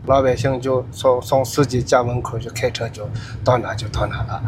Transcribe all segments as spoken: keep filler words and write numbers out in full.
老百姓就从从司机家门口就开车就到哪就到哪了。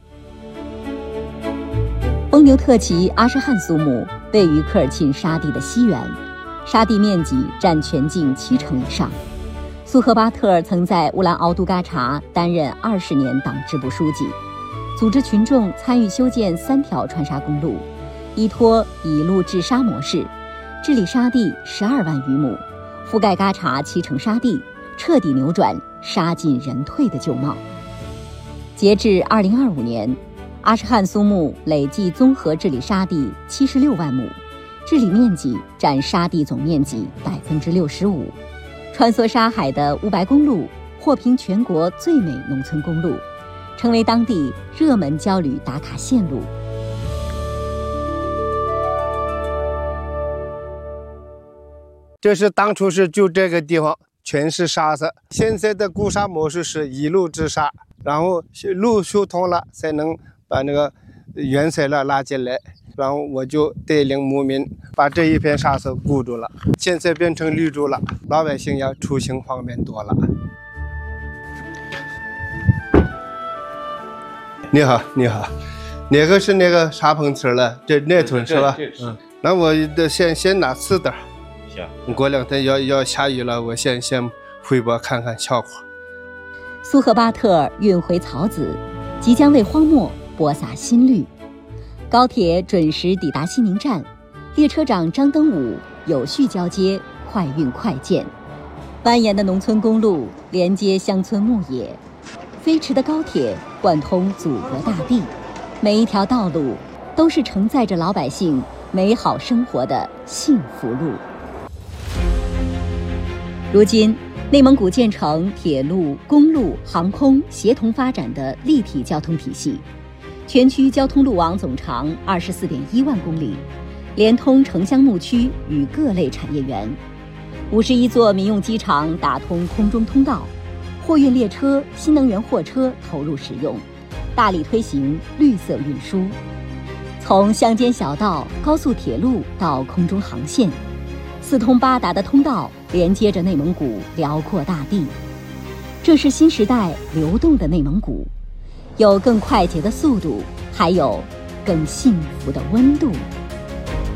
翁牛特旗阿什汉苏木位于科尔沁沙地的西缘，沙地面积占全境七成以上。苏赫巴特曾在乌兰奥杜嘎察担任二十年党支部书记，组织群众参与修建三条川沙公路，依托以路治沙模式，治理沙地十二万余亩，覆盖嘎察七成沙地，彻底扭转沙尽人退的旧貌。截至二零二五年，阿什汉苏木累计综合治理沙地七十六万亩，治理面积占沙地总面积百分之六十五。穿梭沙海的乌白公路获评全国最美农村公路，成为当地热门郊旅打卡线路。 这是当初是就这个地方全是沙子，现在的固沙模式是一路治沙，然后路修通了才能把那个原材料拉进来，然后我就带领牧民把这一片沙子固住了，现在变成绿洲了，老百姓要出行方便多了。你好，你好，哪个是那个沙棚村了？这那村是吧？嗯，那我得先先拿刺的。行，过两天要要下雨了，我先先回国看看效果。 苏赫巴特运回草籽，即将为荒漠播撒新绿。高铁准时抵达西宁站，列车长张登武有序交接快运快件。蜿蜒的农村公路连接乡村牧野，飞驰的高铁贯通祖国大地，每一条道路都是承载着老百姓美好生活的幸福路。如今，内蒙古建成铁路、公路、航空协同发展的立体交通体系，全区交通路网总长二十四点一万公里，连通城乡牧区与各类产业园。五十一座民用机场打通空中通道，货运列车、新能源货车投入使用，大力推行绿色运输。从乡间小道、高速铁路到空中航线，四通八达的通道连接着内蒙古辽阔大地。这是新时代流动的内蒙古，有更快捷的速度，还有更幸福的温度。